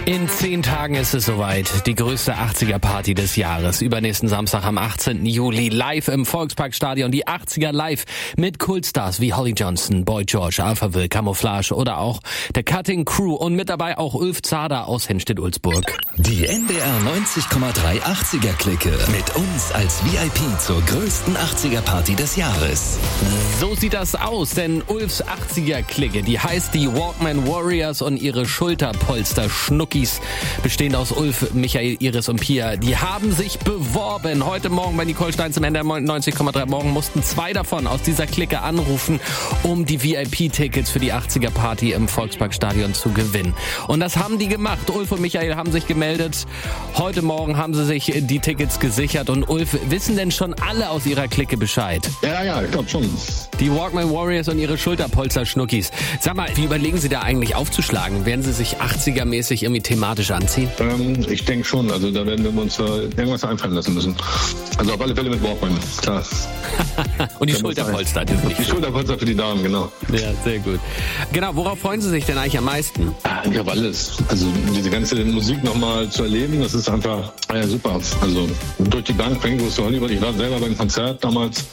In 10 Tagen ist es soweit. Die größte 80er-Party des Jahres. Übernächsten Samstag am 18. Juli live im Volksparkstadion. Die 80er live mit Kultstars wie Holly Johnson, Boy George, Alphaville, Camouflage oder auch der Cutting Crew. Und mit dabei auch Ulf Zader aus Henstedt-Ulzburg. Die NDR 90,3 80er-Clique. Mit uns als VIP zur größten 80er-Party des Jahres. So sieht das aus, denn Ulfs 80er-Clique, die heißt die Walkman Warriors und ihre Schulterpolster-Schnuckis, bestehend aus Ulf, Michael, Iris und Pia, die haben sich beworben. Heute Morgen bei Nicole Steins im NDR 90,3 Morgen mussten 2 davon aus dieser Clique anrufen, um die VIP-Tickets für die 80er-Party im Volksparkstadion zu gewinnen. Und das haben die gemacht. Ulf und Michael haben sich gemeldet. Heute Morgen haben sie sich die Tickets gesichert. Und Ulf, wissen denn schon alle aus ihrer Clique Bescheid? Ja, ich glaube schon. Die Walkman Warriors und ihre Schulterpolster-Schnuckis. Sag mal, wie überlegen Sie da eigentlich aufzuschlagen? Werden Sie sich 80er-mäßig irgendwie thematisch anziehen? Ich denke schon. Also da werden wir uns irgendwas einfallen lassen müssen. Also auf alle Fälle mit Walkman, klar. Und die Schulterpolster. Die Schulterpolster für die Damen, genau. Ja, sehr gut. Genau, worauf freuen Sie sich denn eigentlich am meisten? Ich habe alles. Also diese ganze Musik nochmal zu erleben, das ist einfach super. Also durch die Bank, Pringles zu Hollywood. Ich war selber beim Konzert damals.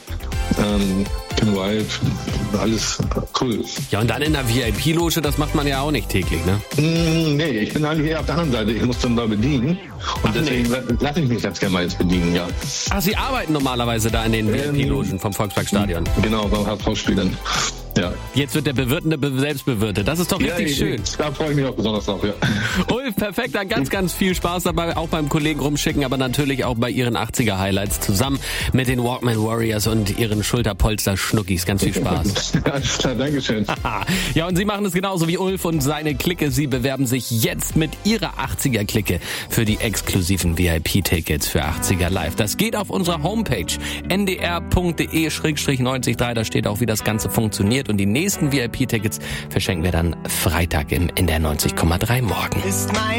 Ken Wild, alles cool. Ja, und dann in der VIP-Loge, das macht man ja auch nicht täglich, ne? Nee, ich bin eigentlich eher auf der anderen Seite. Ich muss dann da bedienen. Und deswegen lasse ich mich ganz gerne mal jetzt bedienen, ja. Ach, Sie arbeiten normalerweise da in den VIP-Logen vom Volksparkstadion? Genau, beim HSV-Spielern. Ja. Jetzt wird der Bewirtende selbst bewirtet. Das ist doch richtig schön. Da freue ich mich auch besonders drauf, ja. Ulf, perfekt. Dann ganz viel Spaß dabei. Auch beim Kollegen rumschicken, aber natürlich auch bei Ihren 80er-Highlights zusammen mit den Walkman Warriors und Ihren Schulterpolster-Schnuckis. Ganz viel Spaß. Alles klar, Dankeschön. Ja, und Sie machen es genauso wie Ulf und seine Clique. Sie bewerben sich jetzt mit Ihrer 80er-Clique für die exklusiven VIP-Tickets für 80er Live. Das geht auf unserer Homepage ndr.de/93. Da steht auch, wie das Ganze funktioniert. Und die nächsten VIP-Tickets verschenken wir dann Freitag im NDR 90,3 Morgen.